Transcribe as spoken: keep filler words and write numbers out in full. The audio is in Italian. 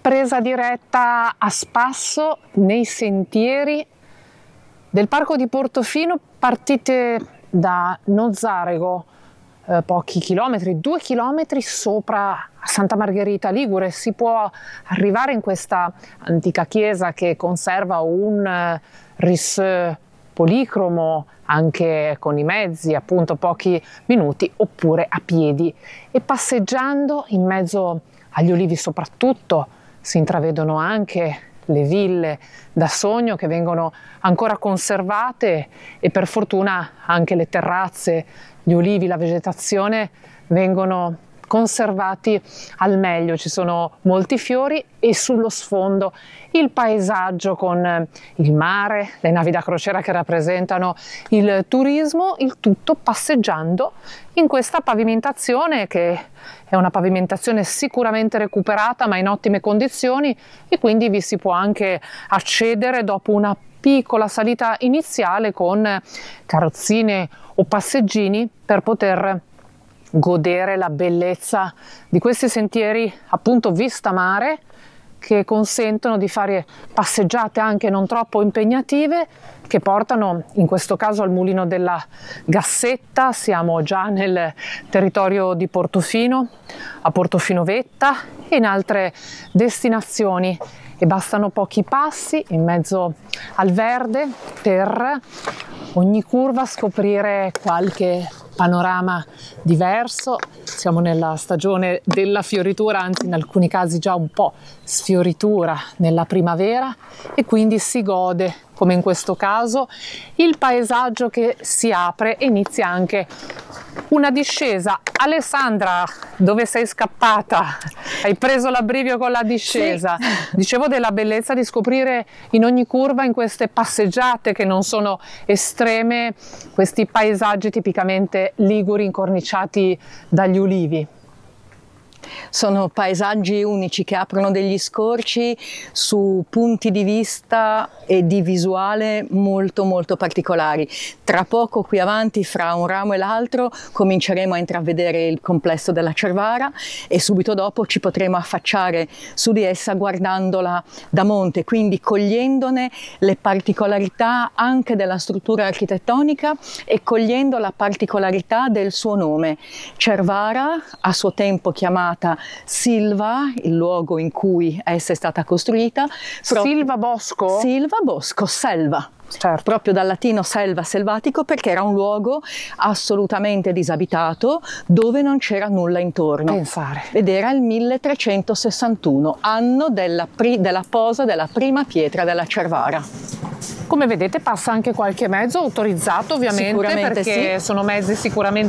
presa diretta a spasso nei sentieri del parco di Portofino. Partite da Nozzarego, eh, pochi chilometri, due chilometri sopra Santa Margherita Ligure. Si può arrivare in questa antica chiesa che conserva un eh, ris policromo, anche con i mezzi, appunto pochi minuti, oppure a piedi, e passeggiando in mezzo agli ulivi soprattutto si intravedono anche le ville da sogno che vengono ancora conservate, e per fortuna anche le terrazze, gli ulivi, la vegetazione vengono conservati al meglio. Ci sono molti fiori e sullo sfondo il paesaggio con il mare, le navi da crociera che rappresentano il turismo, il tutto passeggiando in questa pavimentazione che è una pavimentazione sicuramente recuperata ma in ottime condizioni, e quindi vi si può anche accedere dopo una piccola salita iniziale con carrozzine o passeggini per poter godere la bellezza di questi sentieri, appunto vista mare, che consentono di fare passeggiate anche non troppo impegnative, che portano in questo caso al mulino della Gassetta. Siamo già nel territorio di Portofino, a Portofino Vetta e in altre destinazioni, e bastano pochi passi in mezzo al verde per ogni curva scoprire qualche panorama diverso. Siamo nella stagione della fioritura, anzi in alcuni casi già un po' sfioritura nella primavera, e quindi si gode, come in questo caso, il paesaggio che si apre e inizia anche una discesa. Alessandra, dove sei scappata? Hai preso l'abbrivio con la discesa. Sì. Dicevo della bellezza di scoprire in ogni curva, in queste passeggiate che non sono estreme, questi paesaggi tipicamente liguri incorniciati dagli ulivi. Sono paesaggi unici che aprono degli scorci su punti di vista e di visuale molto molto particolari. Tra poco qui avanti, fra un ramo e l'altro, cominceremo a intravedere il complesso della Cervara, e subito dopo ci potremo affacciare su di essa guardandola da monte, quindi cogliendone le particolarità anche della struttura architettonica e cogliendo la particolarità del suo nome. Cervara, a suo tempo chiamata Silva, il luogo in cui essa è stata costruita. Silva Bosco? Silva Bosco, selva. Certo. Proprio dal latino selva, selvatico, perché era un luogo assolutamente disabitato dove non c'era nulla intorno. Pensare. Ed era il milletrecentosessantuno, anno della, pri- della posa della prima pietra della Cervara. Come vedete passa anche qualche mezzo autorizzato, ovviamente, perché sì. sono mezzi sicuramente